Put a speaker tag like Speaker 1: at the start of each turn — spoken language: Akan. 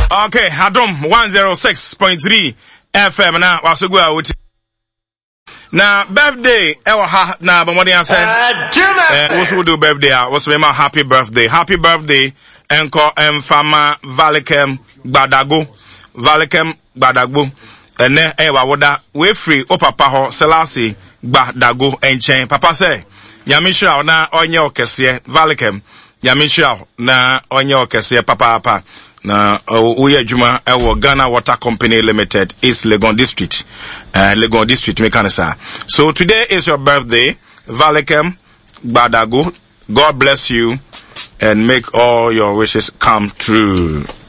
Speaker 1: Okay, Adom 106.3 FM na wasugu awuti. Na birthday ewa ha na bomodi anse. What's we do birthday? What's we ma happy birthday? Happy birthday enko emfama Valikem Gbadago. Ene ewa woda we free o papa ho Selassie Gbadago enchen. Papa say Yamisha na onye okese Valikem. Yamisha na onye okese papa. Na Uye Juma Ewo Ghana Water Company Limited, East Legon District. Legon District, Mekanisa. So today is your birthday, Valikem Gbadago. God bless you and make all your wishes come true.